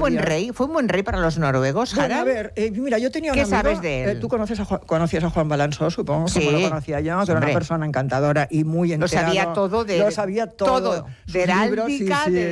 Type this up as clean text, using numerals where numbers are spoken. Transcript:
fue un buen rey para los noruegos, Harald. Bueno, a ver, mira, yo tenía un amigo... ¿Qué sabes de él? Tú conocías a Juan Balanzó, supongo, Sí. como lo conocía yo, que era una persona encantadora y muy enterado. Lo sabía todo de... Lo sabía todo. De heráldica,